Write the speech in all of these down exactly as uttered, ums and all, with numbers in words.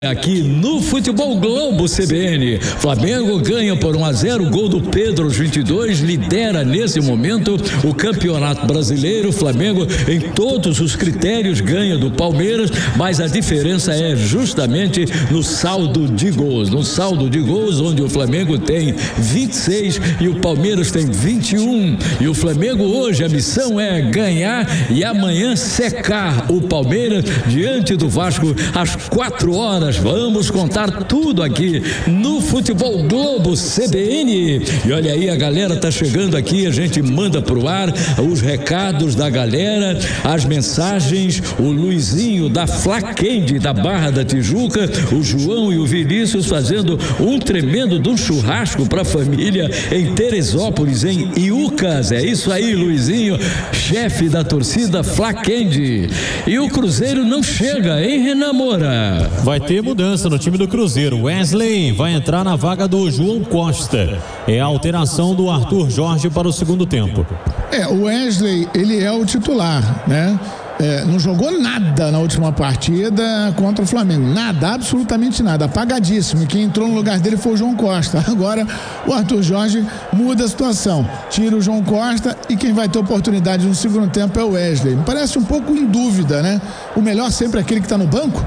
Aqui no Futebol Globo C B N, Flamengo ganha por um a zero, gol do Pedro aos vinte e dois, lidera nesse momento o Campeonato Brasileiro. Flamengo em todos os critérios ganha do Palmeiras, mas a diferença é justamente no saldo de gols, no saldo de gols onde o Flamengo tem vinte e seis e o Palmeiras tem vinte e um, e o Flamengo hoje a missão é ganhar e amanhã secar o Palmeiras diante do Vasco às quatro horas. Vamos contar tudo aqui no Futebol Globo C B N. E olha aí, a galera tá chegando aqui, a gente manda pro ar os recados da galera, as mensagens. O Luizinho da Flaquende da Barra da Tijuca, o João e o Vinícius fazendo um tremendo de um churrasco pra família em Teresópolis, em Iucas. É isso aí, Luizinho, chefe da torcida Flaquende. E o Cruzeiro não chega, hein, Renan Moura? Vai ter mudança no time do Cruzeiro. Wesley vai entrar na vaga do João Costa. É a alteração do Arthur Jorge para o segundo tempo. É, o Wesley, ele é o titular, né? É, não jogou nada na última partida contra o Flamengo, nada, absolutamente nada, apagadíssimo. E quem entrou no lugar dele foi o João Costa. Agora o Arthur Jorge muda a situação, tira o João Costa e quem vai ter oportunidade no segundo tempo é o Wesley. Me parece um pouco em dúvida, né? O melhor sempre é aquele que está no banco.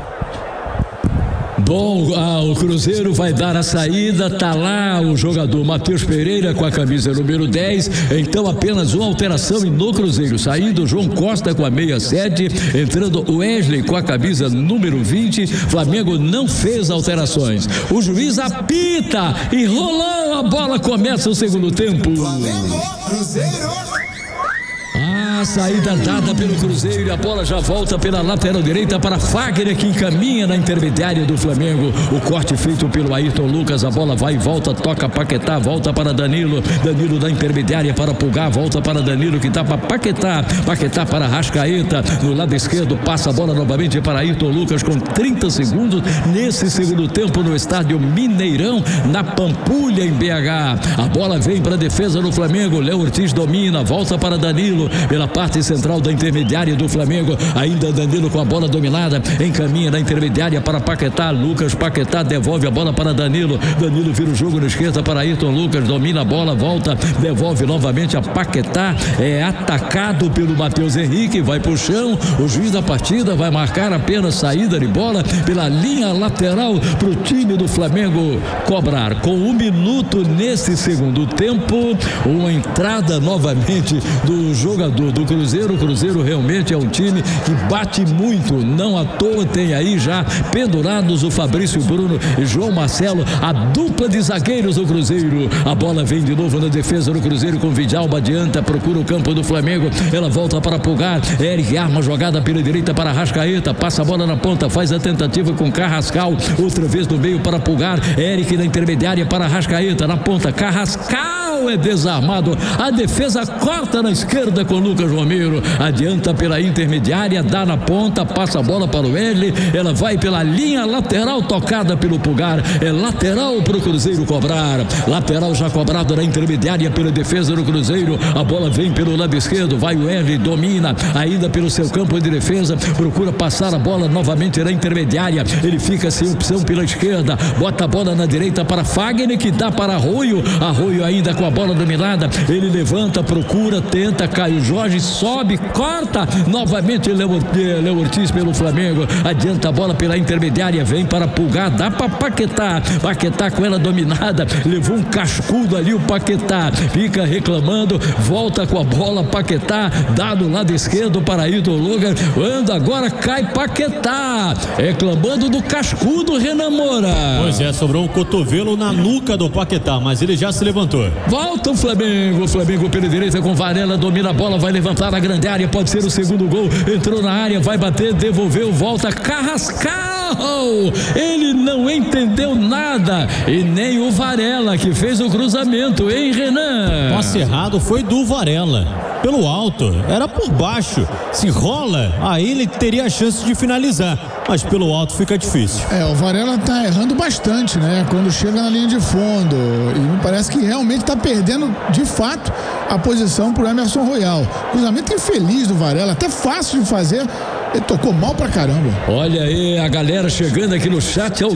Bom, ah, o Cruzeiro vai dar a saída, tá lá o jogador Matheus Pereira com a camisa número dez, então apenas uma alteração no Cruzeiro, saindo o João Costa com a meia sete, entrando o Wesley com a camisa número vinte. Flamengo não fez alterações, o juiz apita e rolou a bola, começa o segundo tempo. Flamengo, Cruzeiro. A saída dada pelo Cruzeiro e a bola já volta pela lateral direita para Fagner, que encaminha na intermediária do Flamengo. O corte feito pelo Ayrton Lucas, a bola vai e volta, toca Paquetá, volta para Danilo, Danilo da intermediária para Pulgar, volta para Danilo que tá para Paquetá, Paquetá para Arrascaeta, no lado esquerdo passa a bola novamente para Ayrton Lucas com trinta segundos nesse segundo tempo no estádio Mineirão, na Pampulha em B H. A bola vem para a defesa do Flamengo, Léo Ortiz domina, volta para Danilo, pela parte central da intermediária do Flamengo, ainda Danilo com a bola dominada, encaminha na intermediária para Paquetá, Lucas Paquetá devolve a bola para Danilo, Danilo vira o jogo na esquerda para Ayrton Lucas, domina a bola, volta, devolve novamente a Paquetá, é atacado pelo Matheus Henrique, vai pro chão, o juiz da partida vai marcar apenas saída de bola pela linha lateral pro time do Flamengo cobrar. Com um minuto nesse segundo tempo, uma entrada novamente do jogador do Cruzeiro. O Cruzeiro realmente é um time que bate muito, não à toa tem aí já pendurados o Fabrício Bruno e João Marcelo, a dupla de zagueiros do Cruzeiro. A bola vem de novo na defesa do Cruzeiro com Vidalba, adianta, procura o campo do Flamengo, ela volta para Pulgar, Eric arma jogada pela direita para Arrascaeta, passa a bola na ponta, faz a tentativa com Carrascal, outra vez do meio para Pulgar, Eric na intermediária para Arrascaeta, na ponta, Carrascal é desarmado, a defesa corta na esquerda com Lucas Romero, adianta pela intermediária, dá na ponta, passa a bola para o Wesley, ela vai pela linha lateral, tocada pelo Pulgar, é lateral para o Cruzeiro cobrar, lateral já cobrado na intermediária pela defesa do Cruzeiro, a bola vem pelo lado esquerdo, vai o Wesley, domina, ainda pelo seu campo de defesa, procura passar a bola novamente na intermediária, ele fica sem opção pela esquerda, bota a bola na direita para Fagner, que dá para Arroio, Arroio ainda com a bola dominada, ele levanta, procura, tenta, Caio Jorge sobe, corta, novamente Léo Ortiz pelo Flamengo, adianta a bola pela intermediária, vem para Pulgar, dá para Paquetá, Paquetá com ela dominada, levou um cascudo ali o Paquetá, fica reclamando, volta com a bola, Paquetá, dá do lado esquerdo para Ayrton Lucas, anda agora, cai Paquetá, reclamando do cascudo, Renan Moura. Pois é, sobrou um cotovelo na nuca do Paquetá, mas ele já se levantou. Volta o Flamengo, o Flamengo pela direita com Varela, domina a bola, vai levantar na grande área, pode ser o segundo gol, entrou na área, vai bater, devolveu, volta, Carrascal, ele não entendeu nada, e nem o Varela que fez o cruzamento, hein, Renan? Passe errado foi do Varela, pelo alto, era por baixo, se rola, aí ele teria a chance de finalizar, mas pelo alto fica difícil. É, o Varela tá errando bastante, né, quando chega na linha de fundo, e me parece que realmente tá perdendo, de fato, a posição pro Emerson Royal. Cruzamento infeliz do Varela, até fácil de fazer, Ele tocou mal pra caramba. Olha aí a galera chegando aqui no chat ao